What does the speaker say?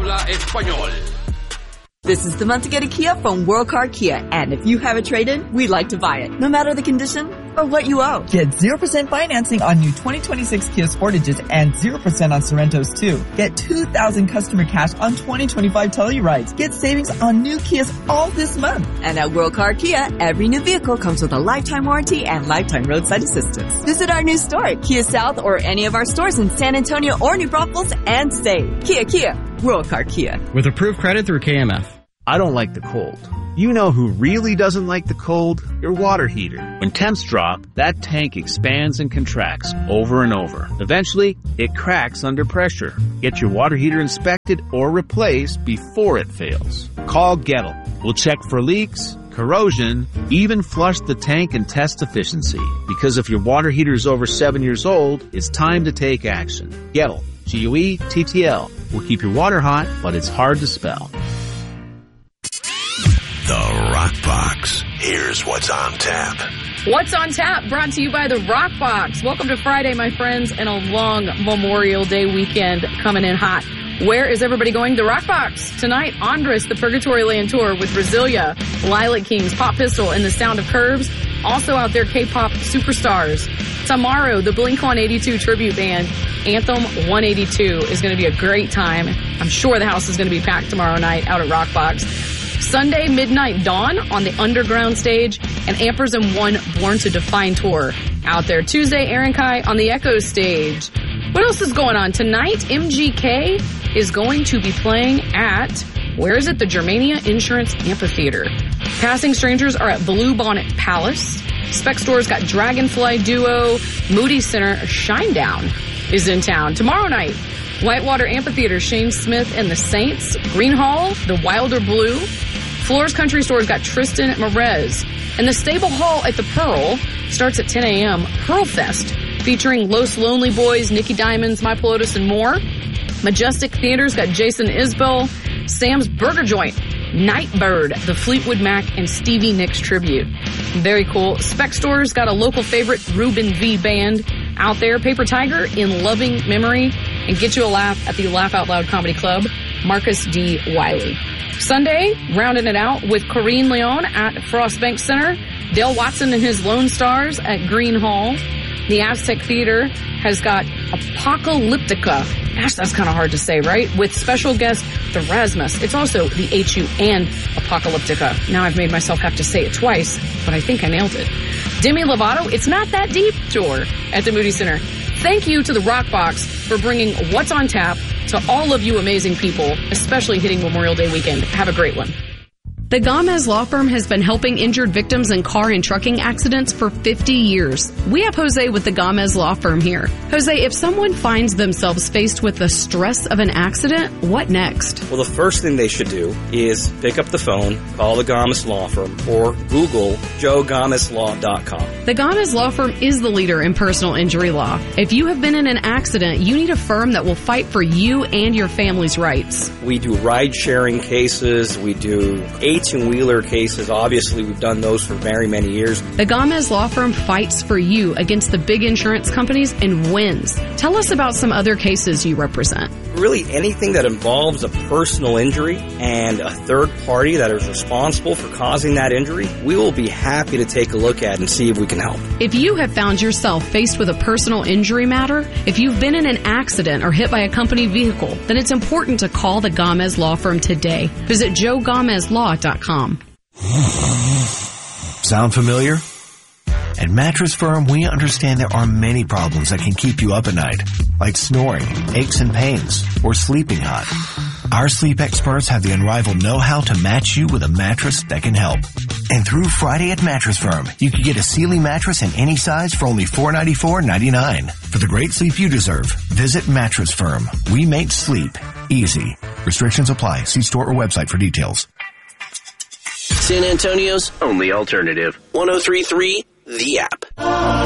Habla español. This is the month to get a Kia from World Car Kia, and if you have a trade-in, we'd like to buy it, no matter the condition or what you owe. Get 0% financing on new 2026 Kia Sportages and 0% on Sorrentos too. Get $2,000 customer cash on 2025 Tellurides. Get savings on new Kias all this month. And at World Car Kia, every new vehicle comes with a lifetime warranty and lifetime roadside assistance. Visit our new store at Kia South or any of our stores in San Antonio or New Braunfels and save. Kia, World Car Kia. With approved credit through KMF. I don't like the cold. You know who really doesn't like the cold? Your water heater. When temps drop, that tank expands and contracts over and over. Eventually, it cracks under pressure. Get your water heater inspected or replaced before it fails. Call Gettle. We'll check for leaks, corrosion, even flush the tank and test efficiency. Because if your water heater is over 7 years old, it's time to take action. Gettle. G-U-E-T-T-L. Will keep your water hot, but it's hard to spell. The Rock Box. Here's what's on tap. What's on tap? Brought to you by the Rock Box. Welcome to Friday, my friends, and a long Memorial Day weekend coming in hot. Where is everybody going? The Rock Box. Tonight, Andres, the Purgatory Land Tour with Brasilia, Lilac Kings, Pop Pistol, and the Sound of Curves. Also out there, K-pop superstars. Tomorrow, the Blink-182 tribute band, Anthem 182, is going to be a great time. I'm sure the house is going to be packed tomorrow night out at Rock Box. Sunday, Midnight Dawn on the Underground stage, and Ampers and One Born to Define tour out there. Tuesday, Aaron Kai on the Echo stage. What else is going on? Tonight, MGK is going to be playing at, where is it? The Germania Insurance Amphitheater. Passing Strangers are at Blue Bonnet Palace. Spec Store's got Dragonfly Duo. Moody Center, Shinedown is in town. Tomorrow night, Whitewater Amphitheater, Shane Smith and the Saints. Green Hall, the Wilder Blue. Floors Country Store's got Tristan Merez. And the Stable Hall at the Pearl starts at 10 a.m. Pearl Fest, featuring Los Lonely Boys, Nicky Diamonds, My Pelotas, and more. Majestic Theater's got Jason Isbell. Sam's Burger Joint, Nightbird, the Fleetwood Mac, and Stevie Nicks tribute. Very cool. Spec Store's got a local favorite, Ruben V Band, out there. Paper Tiger, In Loving Memory, and Get You a Laugh at the Laugh Out Loud Comedy Club, Marcus D. Wiley. Sunday, rounding it out with Corrine Leon at Frostbank Center, Dale Watson and his Lone Stars at Green Hall. The Aztec Theater has got Apocalyptica. Gosh, that's kind of hard to say, right? With special guest, the Rasmus. It's also the HU and Apocalyptica. Now I've made myself have to say it twice, but I think I nailed it. Demi Lovato, It's Not That Deep tour at the Moody Center. Thank you to the Rock Box for bringing What's on Tap to all of you amazing people, especially hitting Memorial Day weekend. Have a great one. The Gomez Law Firm has been helping injured victims in car and trucking accidents for 50 years. We have Jose with the Gomez Law Firm here. Jose, if someone finds themselves faced with the stress of an accident, what next? Well, the first thing they should do is pick up the phone, call the Gomez Law Firm, or Google JoeGomezLaw.com. The Gomez Law Firm is the leader in personal injury law. If you have been in an accident, you need a firm that will fight for you and your family's rights. We do ride-sharing cases. We do 18-wheeler cases. Obviously, we've done those for very many years. The Gomez Law Firm fights for you against the big insurance companies and wins. Tell us about some other cases you represent. Really, anything that involves a personal injury and a third party that is responsible for causing that injury, we will be happy to take a look at and see if we can help. If you have found yourself faced with a personal injury matter, if you've been in an accident or hit by a company vehicle, then it's important to call the Gomez Law Firm today. Visit JoeGomezLaw.com. Sound familiar? At Mattress Firm, we understand there are many problems that can keep you up at night, like snoring, aches and pains, or sleeping hot. Our sleep experts have the unrivaled know-how to match you with a mattress that can help. And through Friday at Mattress Firm, you can get a Sealy mattress in any size for only $494.99. For the great sleep you deserve, visit Mattress Firm. We make sleep easy. Restrictions apply. See store or website for details. San Antonio's only alternative. 103.3 The App.